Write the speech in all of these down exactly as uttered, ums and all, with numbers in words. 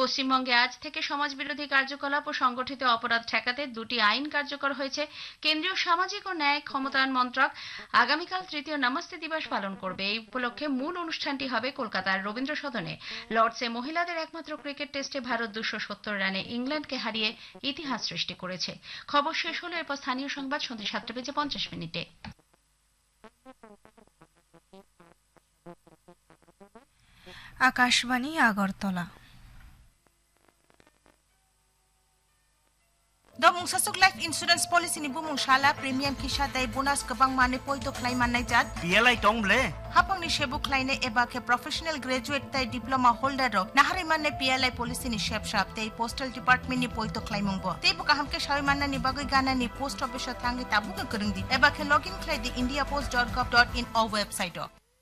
পশ্চিমবঙ্গে আজ থেকে সমাজবিরোধী কার্যকলাপ ও সংগঠিত অপরাধ ঠেকাতে দুটি আইন কার্যকর হয়েছে। কেন্দ্রীয় সামাজিক ও ন্যায় ক্ষমতায়ন মন্ত্রক আগামীকাল তৃতীয় নমস্তে দিবস পালন করবে। এই উপলক্ষে মূল অনুষ্ঠানটি হবে কলকাতার রবীন্দ্র সদনে। লর্ডসে মহিলাদের একমাত্র ক্রিকেট টেস্টে ভারত দুশো সত্তর রানে ইংল্যান্ডকে হারিয়ে ইতিহাস সৃষ্টি করেছে। খবর শেষ হলো, এরপর স্থানীয় সংবাদ সন্ধ্যে সাতটা বেজে পঞ্চাশ মিনিটে। Akashvani Agartala. Domung sasuk life insurance policy ni bumung shala premium kisha dai bonus kabang mane poito claim manai jat P L I tong ble hapang ni shebu claine eba ke professional graduate tai diploma holder ro nahari manne P L I policy ni shep shap tai postal department ni poito claimung bo tai buka hamke shawi manna ni bagoi gana ni post office thangi tabu ka kurung di eba ke login clai di indiapost dot gov dot in o website o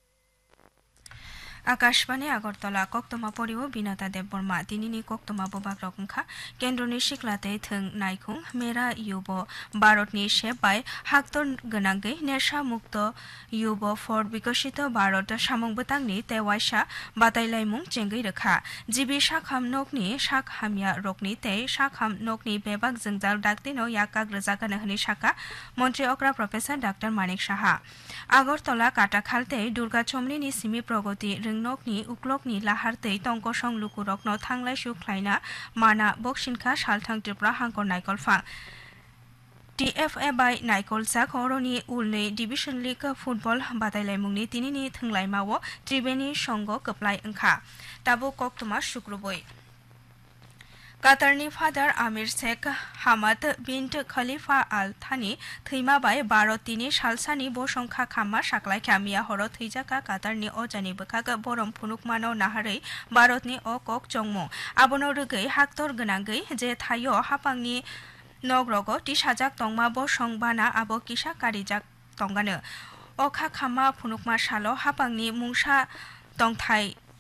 Akashvani Agartala কক্তমা পরিও বিনাতা Debbarma তিনিনি কক্তমা ববাক রকমখা কেন্দ্রনি সিকলাতে থং নাইখুং মেরা ইউব ভারতনি সেবাই হাক্তর গনাঙ্গै নেশা মুক্ত ইউব for বিকশিত Bharat সামংবতাংনি তেওয়াইসা বাতাইলাইমুং চেঙ্গै রখা GB শাখাম নকনি শাক হামিয়া রকনি তে শাখাম নকনি বেবাক জংজাল ডাকতিনো ইয়াকাক রজাকানে হনি শাখা মন্ত্রী অকরা professor doctor Manik Saha Agartala কাটাখালতে Durga চমলিনি Simi প্রগতি নকনি উকলকনি লাহারতে তংকসং লুকুরকনো থাংলাই সুখলাইনা মানা বকসিনখা সালথাং Tripura হাঙ্কর নাইকলফা T F A by নাইকলসাক অরনি উলनै division league ফুটबल বাদাইলাইমুংনি তিনিনি थंलाइमावो त्रिवेणी संग कप्लाय ओंखा ताबो कक्तमा शुक्रबय कातारनि फादार आमिर शेख हामाद बिन्ट खलिफा आल थानी थैमाबाय भारतनि सालसानि बसंखा खामा साकलाय खामिया हर थैजाका कातारनि अजानि बखाग बरम फुनुकमानो नाहारै भारतनि अ कक चंगमु आबनो रगै हाक्तर गनांगै जे थायो हापांनि नगरग टिसाजाक तंमा बसं बाना आबो किसा कारिजाक तंगानो अखा खामा फुनुकमा सालो हापांनि मुंसा तंथाय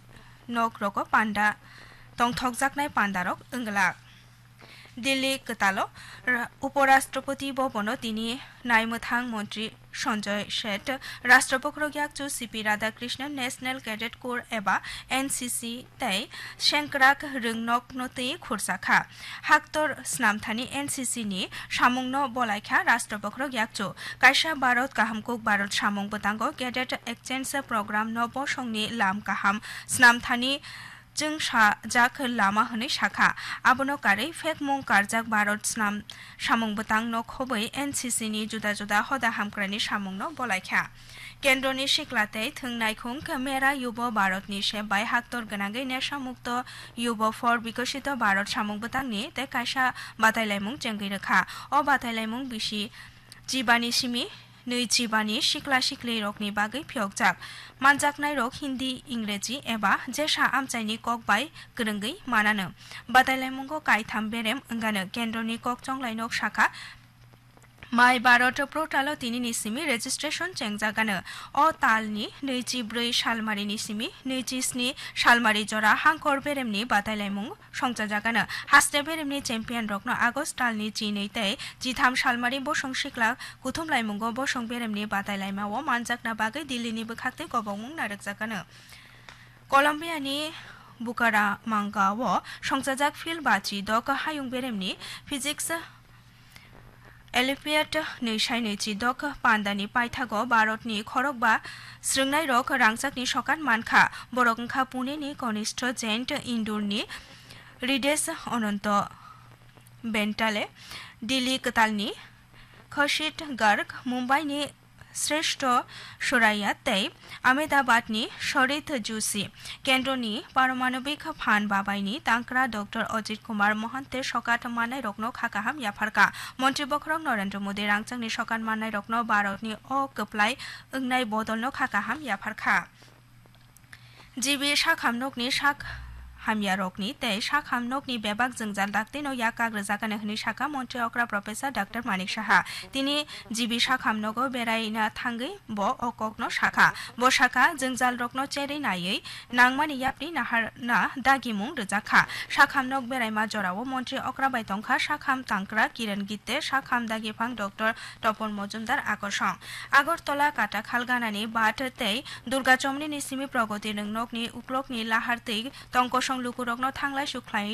नगरग पान्डा तंथकजाकनाय पान्डारक ओंगलाक दिल्ली कतालो उपराष्ट्रपति भवन तिनी नायमथां मंत्री संजय सेठ राष्ट्रपति CP Radhakrishnan national cadet corps एबा एन सी सी तै शेंकराक रोंनक नतै खुरसाखा हाक्तर स्नामथानि एन सी सी नि सामुंनो बलायखा राष्ट्रपति कायसा Bharat काहामकुक Bharat सामुं बतांगो cadet exchange programme न बसंनि लाम काहाम स्नामथानि जों जाक लामा हनै शाखा आबनो कारै फेक मुं कारजाक भारत स्नाम सामुं बतां न खबै एन सी सी नि जुदा जुदा हदा हामक्रानि सामुं न बलायखा केन्द्रनि सिक्लाते थंनायखुं मेरा युब भारतनि सेबाय हाक्तर गनांगै नेशा मुक्त युब फर बिकशित भारत सामुं बतांनि ते कायसा बातायलायमुं चेंगै रखा अ बातायलायमुं बिसि जिबानि सिमि नैजिबानि सिक्ला सिक्लि रकनि बागै फियकजाक मानजाकनाय रक हिन्दी इंग्रेजी एबा जेसा आमचाइनि कक बाय गोरोंगै मानानो बादायलायमुंखौ कायथाम बेरेम ओंगानो केन्द्रनि कक चंलायनक शाखा माय भारत पोर्टाल तिनि सिमि रेजिस्ट्रेशन चेंगजागानो अ तालनि नैजिब्रै सालमारिनि सिमि नैजिस्नि सालमारि जरा हांकर बेरेमनि बादायलायमुं संजाजागानो हास्टे बेरेमनि चेम्पियन रकनो आगस्ट तालनि जिनैतै जिथाम सालमारि बसं सिक्ला कुथुमलायमुंगो बसं बेरेमनि बादायलायमावो मानजाकना बागै दिल्लीनि बोखाक्ते गबावमुं नारकजागानो कलम्बियानि बुकारा मांगावो संजाजाक फिल बाची दक हायुं बेरेमनि फिजिक्स एलिफिएट नैसाय नैजि दक पान्डानि पाइथागो भारतनि खरकबा स्रोंनाय रक रांसाकनि सकान मानखा बरकंखा पुणेनि कनिष्ठ जेन्ट इन्दुरनि रिडेस अनंत बेन्टाले दिल्ली कतालनि खशित गर्ग मुम्बाइनि श्रेष्ठ सराया तै अहमेदाबादनि शरीत जुसी केन्द्रनि पारमाणविक फान बाबाइनि तांक्रा डॉक्टर अजित कुमार महन्ते सकात मानाय रत्न खाकाहाम याफारका मन्त्री बखरं नरेन्द्र मोदी रांचांनि सकात मानाय रत्न भारतनि अ कप्लाय ओंनाय बदलनो खाकाहाम याफारका जिबि शाखामनकनि शाख हामिया रकनि तै शाखामनकनि बेबाक जोंजाल दाक्तिनो याकाग रजाकाने हनि शाखा मन्त्री अकरा प्रोफेसर डाक्टर मानिक साहा तिनि जिबि शाखामनगो बेरायना थांगै ब अककनो शाखा ब शाखा जोंजाल रकनो चेरै नायै नांमानि यापनि नाहार ना दागिमुं रजाखा शाखामनक बेरायमा जरावो मन्त्री अकरा बायतंखा शाखाम तांक्रा किरण गित्ते शाखाम दागिफां डॉक्टर तपन मजुमदार आकर्षण আগরতলা काटा खालगानानि बाट तै दुर्गा चमनि निसिमि प्रगति नंगनकनि उक्लकनि लाहारतै तंकसं लुकुरकनो थांलाय सुख्लाय